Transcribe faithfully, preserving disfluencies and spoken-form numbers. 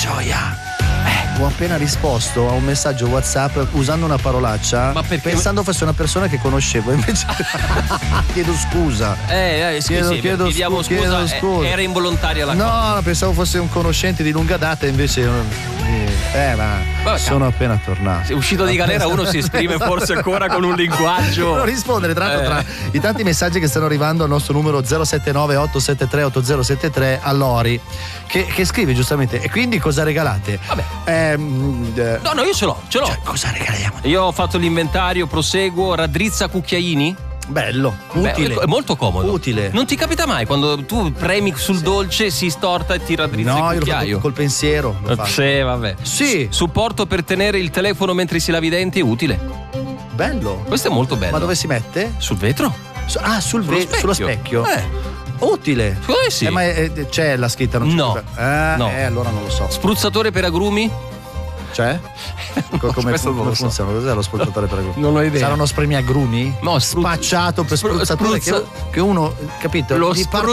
gioia. Eh, ho appena risposto a un messaggio WhatsApp usando una parolaccia, ma perché? Pensando fosse una persona che conoscevo, invece chiedo scusa. Eh, eh sì, chiedo, sì, chiedo, chiediamo scu- scusa, chiedo eh, scusa. era involontaria la no, cosa. No, pensavo fosse un conoscente di lunga data, invece eh, ma Vabbè, sono appena tornato. Se uscito di galera uno si esprime forse ancora con un linguaggio. Devo rispondere tra l'altro eh. tra i tanti messaggi che stanno arrivando al nostro numero zero sette nove otto sette tre otto zero sette tre a Lori che, che scrive giustamente: e quindi cosa regalate? Vabbè. Ehm, eh, No, no, io ce l'ho, ce l'ho. Cioè, cosa regaliamo? Io ho fatto l'inventario, proseguo, raddrizza cucchiaini. Bello, utile. Beh, è molto comodo. Utile. Non ti capita mai quando tu premi sul sì. dolce, si storta e ti raddrizza no, il cucchiaio? No, io l'ho fatto col pensiero. Lo faccio. Sì, vabbè. Sì. S- supporto per tenere il telefono mentre si lava i denti, utile. Bello. Questo è molto bello. Ma dove si mette? Sul vetro. Su, ah, sul sullo, ve- specchio. sullo specchio. Eh. Utile. Eh sì. Eh, ma è, è, c'è la scritta, non c'è? No. Eh, no. Eh, allora non lo so. Spruzzatore per agrumi? C'è? Come, come funziona? Cos'è lo spruzzatore per agrumi? Non ho idea. Sarà uno spremiagrumi? No, spruzz- spacciato per spru- spruzzatore spruzza- che, che uno, capito? Lo gli spruzza-